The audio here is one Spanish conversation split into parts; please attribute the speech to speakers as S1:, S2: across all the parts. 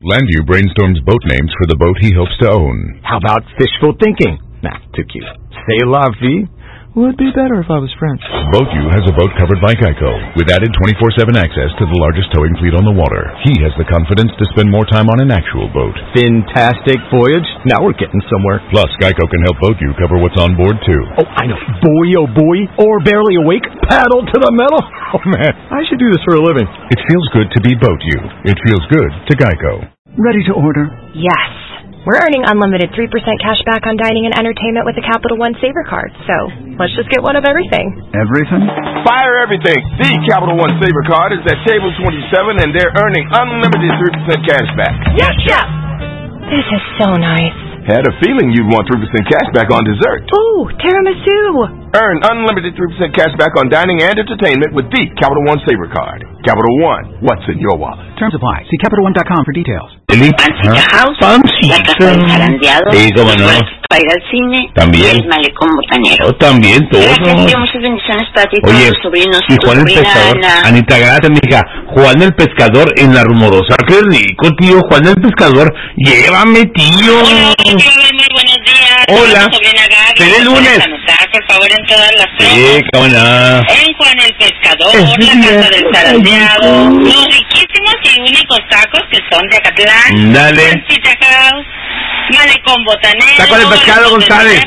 S1: Landview brainstorms boat names for the boat he hopes to own.
S2: How about fishful thinking? Nah, too cute. C'est la vie would be better if I was French.
S1: BoatU has a boat covered by Geico, with added 24/7 access to the largest towing fleet on the water. He has the confidence to spend more time on an actual boat.
S2: Fantastic voyage. Now we're getting somewhere.
S1: Plus, Geico can help BoatU cover what's on board, too.
S2: Oh, I know. Buoy, oh buoy, or barely awake, paddle to the metal. Oh, man, I should do this for a living.
S1: It feels good to be BoatU. It feels good to Geico.
S3: Ready to order?
S4: Yes. We're earning unlimited 3% cash back on dining and entertainment with the Capital One Saver Card, so let's just get one of everything.
S3: Everything?
S5: Fire everything! The Capital One Saver Card is at table 27, and they're earning unlimited 3% cash back.
S4: Yes, Chef! This is so nice.
S5: Had a feeling you'd want 3% cash back on dessert.
S4: Ooh, tiramisu!
S5: Earn unlimited 3% cash back on dining and entertainment with the Capital One Saver Card. Capital One, what's in your wallet?
S3: Terms apply. See CapitalOne.com for details.
S6: Pancita House, la Casa del Zarandeado,
S7: sí, cómo no.
S6: para ir al cine,
S7: también.
S6: y el Malecón Botanero.
S7: También, todo.
S6: Gracias, tío, muchas bendiciones para ti,
S7: Oye,
S6: todos tus sobrinos,
S7: y
S6: tu
S7: Juan el
S6: sobrina
S7: Pescador,
S6: Ana.
S7: Anita, gracias, mija. Juan el Pescador en La Rumorosa. Qué rico, tío. Juan el Pescador, llévame, tío.
S6: Hola, muy buenos días.
S7: Hola.
S6: Sobrina Gaby.
S7: Feliz lunes.
S6: Anotar, por favor, en todas las
S7: Sí, cómo no.
S6: En Juan el Pescador, la Casa del Zarandeado, los riquísimos y únicos tacos que son de Acatlán.
S7: Dale.
S6: Pancita House, Malecón Botanero.
S7: Taco de pescado, González.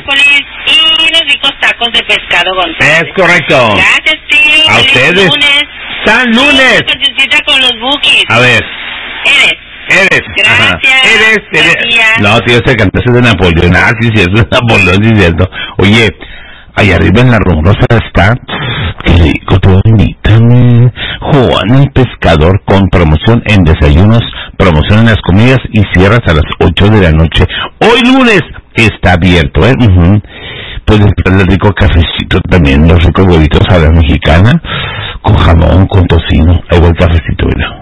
S6: Y los ricos tacos de pescado, González.
S7: Es correcto.
S6: Gracias, tío.
S7: A
S6: Feliz
S7: ustedes.
S6: Lunes.
S7: ¡San Lunes!
S6: Cancioncita con los Bukis.
S7: A ver.
S6: Eres.
S7: Ajá.
S6: Gracias. Gracias.
S7: No, tío, ese cantaste de Napoleón. Ah, sí, cierto, de Napoleón, sí, cierto. Oye, allá arriba en La Rumorosa está, qué rico, todo invítame. Juan el Pescador con promoción en desayunos, promoción en las comidas y cierras a las 8 de la noche. Hoy lunes está abierto, ¿eh? Puedes traerle el rico cafecito también, los ricos huevitos a la mexicana, con jamón, con tocino. Ahí va el cafecito, ¿verdad?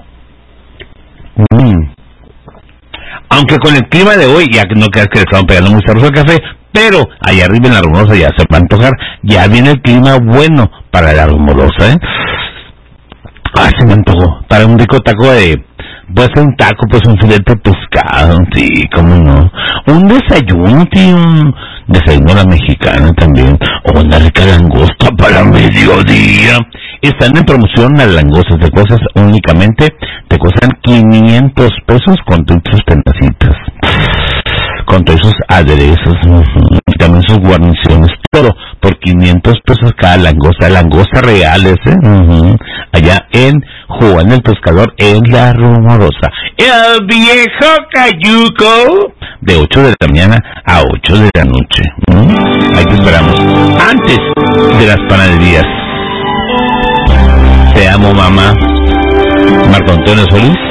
S7: Aunque con el clima de hoy, ya que no creas que le estaban pegando muy sabroso el café, pero allá arriba en La Rumorosa ya se va a antojar, ya viene el clima bueno para La Rumorosa, ¿eh? Ah, se me antojó, para un rico taco de, puede ser un taco, pues un filete de pescado, sí, cómo no, un desayuno, tío, un desayuno a la mexicana también, o una rica langosta para mediodía. Están en promoción las langostas de cosas únicamente, te cuestan 500 pesos con todas sus pedacitas, con todos esos aderezos, y también sus guarniciones, todo por 500 pesos cada langosta, langostas reales, allá en Juan el Pescador, en La Rumorosa. El viejo cayuco, de 8 de la mañana a 8 de la noche. Ahí te esperamos, antes de las panaderías. Te amo, mamá. Marco Antonio Solís.